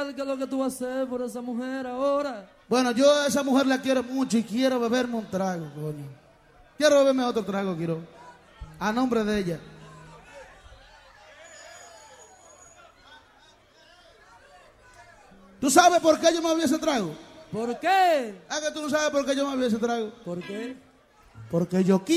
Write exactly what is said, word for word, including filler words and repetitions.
Real, ¿qué es lo que tú vas a hacer por esa mujer ahora? Bueno, yo a esa mujer la quiero mucho y quiero beberme un trago, coño. Quiero beberme otro trago, quiero. A nombre de ella. ¿Tú sabes por qué yo me bebí ese trago? ¿Por qué? Ah, que tú no sabes por qué yo me bebí ese trago. ¿Por qué? Porque yo quiero.